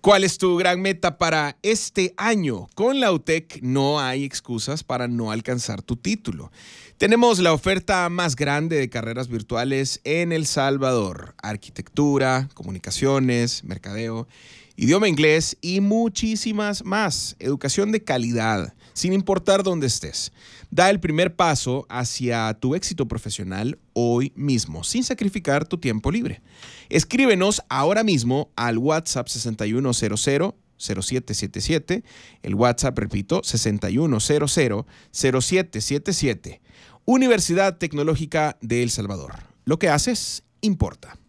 ¿Cuál es tu gran meta para este año? Con la UTEC no hay excusas para no alcanzar tu título. Tenemos la oferta más grande de carreras virtuales en El Salvador. Arquitectura, comunicaciones, mercadeo, idioma inglés y muchísimas más. Educación de calidad, sin importar dónde estés. Da el primer paso hacia tu éxito profesional hoy mismo, sin sacrificar tu tiempo libre. Escríbenos ahora mismo al WhatsApp 6100-0777. El WhatsApp, repito, 6100-0777. Universidad Tecnológica de El Salvador. Lo que haces importa.